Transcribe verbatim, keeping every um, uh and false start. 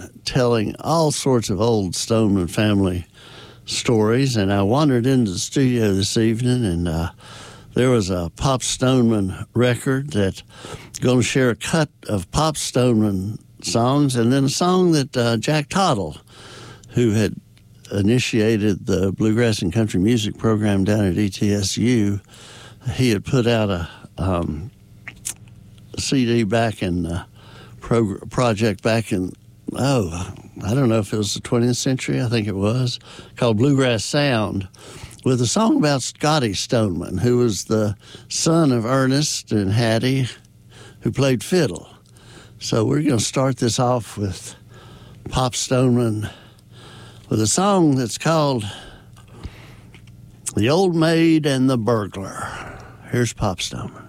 telling all sorts of old Stoneman family stories, and I wandered into the studio this evening, and uh, there was a Pop Stoneman record that's going to share a cut of Pop Stoneman songs, and then a song that uh, Jack Tottle, who had initiated the Bluegrass and Country Music program down at E T S U, he had put out a, um, a C D back in uh, pro- project back in, oh, I don't know if it was the twentieth century, I think it was, called Bluegrass Sound, with a song about Scotty Stoneman, who was the son of Ernest and Hattie, who played fiddle. So we're going to start this off with Pop Stoneman with a song that's called The Old Maid and the Burglar. Here's Pop Stoneman.